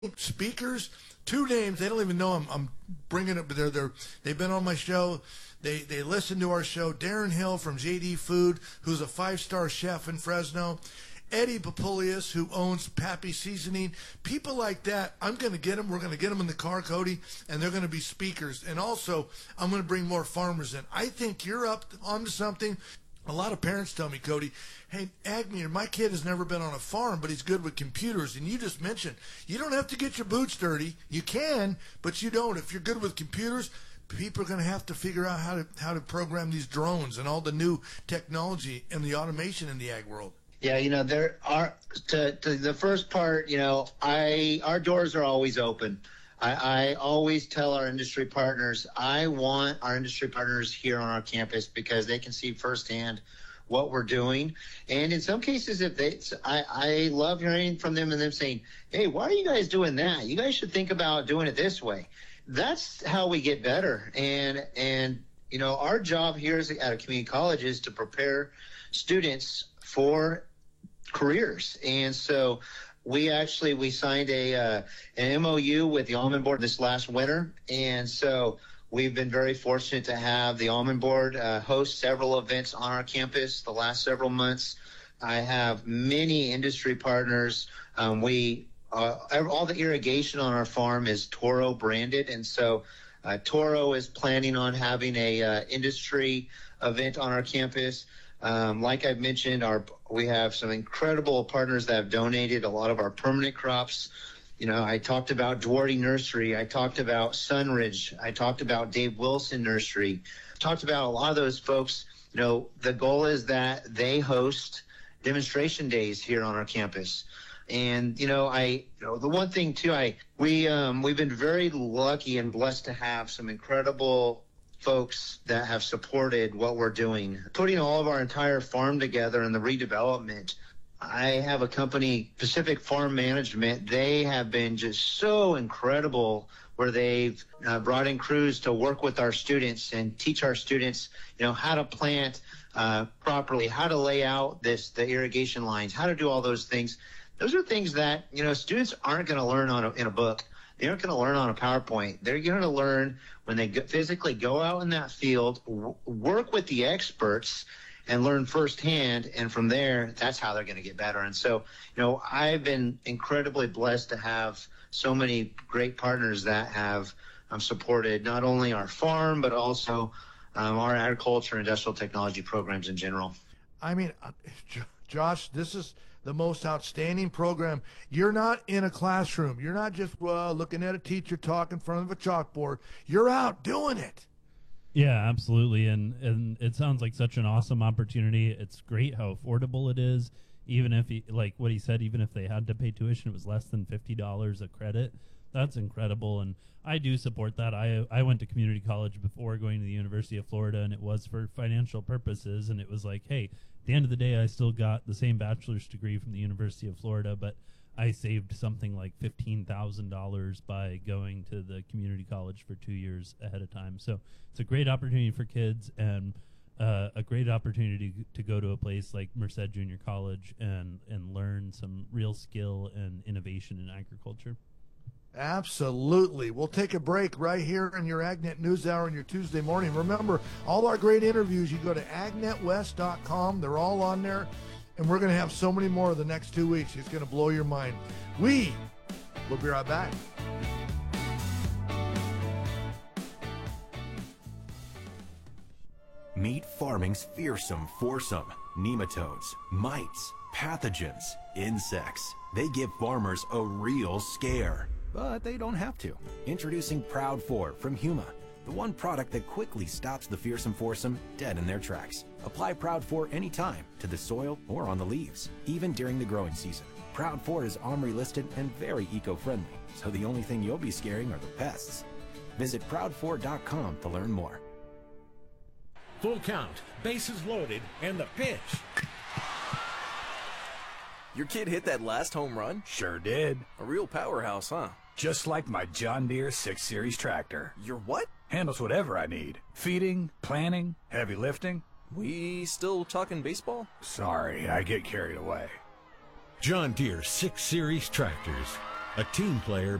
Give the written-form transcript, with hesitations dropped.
speakers, two names. They don't even know I'm bringing it, but they've been on my show. They listen to our show. Darren Hill from JD Food, who's a 5-star chef in Fresno. Eddie Papulius, who owns Pappy Seasoning. People like that, I'm going to get them. We're going to get them in the car, Cody, and they're going to be speakers. And also, I'm going to bring more farmers in. I think you're up onto something. A lot of parents tell me, Cody, hey, Agnew, my kid has never been on a farm, but he's good with computers. And you just mentioned, you don't have to get your boots dirty. You can, but you don't. If you're good with computers, people are going to have to figure out how to program these drones and all the new technology and the automation in the ag world. Yeah, there are, to the first part, our doors are always open. I always tell our industry partners, I want our industry partners here on our campus because they can see firsthand what we're doing. And in some cases, I love hearing from them and them saying, hey, why are you guys doing that? You guys should think about doing it this way. That's how we get better. And our job here at a community college is to prepare students for careers. And so we signed an MOU with the Almond Board this last winter. And so we've been very fortunate to have the Almond Board host several events on our campus the last several months. I have many industry partners. All the irrigation on our farm is Toro branded. And so Toro is planning on having a industry event on our campus. Like I've mentioned, we have some incredible partners that have donated a lot of our permanent crops. I talked about Duarte Nursery. I talked about Sunridge. I talked about Dave Wilson Nursery. Talked about a lot of those folks. The goal is that they host demonstration days here on our campus. And, the one thing too, we've been very lucky and blessed to have some incredible folks that have supported what we're doing, putting all of our entire farm together and the redevelopment. I have a company, Pacific Farm Management. They have been just so incredible where they've brought in crews to work with our students and teach our students, how to plant properly, how to lay out the irrigation lines, how to do all those things. Those are things that, students aren't going to learn in a book. They aren't going to learn on a PowerPoint. They're going to learn when they physically go out in that field, work with the experts, and learn firsthand. And from there, that's how they're going to get better. And so, I've been incredibly blessed to have so many great partners that have supported not only our farm, but also our agriculture and industrial technology programs in general. I mean, Josh, this is the most outstanding program. You're not in a classroom. You're not just looking at a teacher talk in front of a chalkboard. You're out doing it. Yeah, absolutely. And it sounds like such an awesome opportunity. It's great how affordable it is. Even if, like what he said, even if they had to pay tuition, it was less than $50 a credit. That's incredible. And I do support that. I went to community college before going to the University of Florida, and it was for financial purposes. And it was like, hey, at the end of the day, I still got the same bachelor's degree from the University of Florida, but I saved something like $15,000 by going to the community college for 2 years ahead of time. So it's a great opportunity for kids and a great opportunity to go to a place like Merced Junior College and learn some real skill and innovation in agriculture. Absolutely. We'll take a break right here in your AgNet News Hour on your Tuesday morning. Remember, all our great interviews, you go to agnetwest.com. They're all on there. And we're going to have so many more the next 2 weeks. It's going to blow your mind. We'll be right back. Meet farming's fearsome foursome. Nematodes, mites, pathogens, insects. They give farmers a real scare. But they don't have to. Introducing Proud 4 from Huma, the one product that quickly stops the fearsome foursome dead in their tracks. Apply Proud 4 anytime to the soil or on the leaves, even during the growing season. Proud 4 is OMRI listed and very eco-friendly, so the only thing you'll be scaring are the pests. Visit proud4.com to learn more. Full count, bases loaded, and the pitch. Your kid hit that last home run? Sure did. A real powerhouse, huh? Just like my John Deere 6 Series tractor. Your what? Handles whatever I need. Feeding, planting, heavy lifting. We still talking baseball? Sorry, I get carried away. John Deere 6 Series tractors. A team player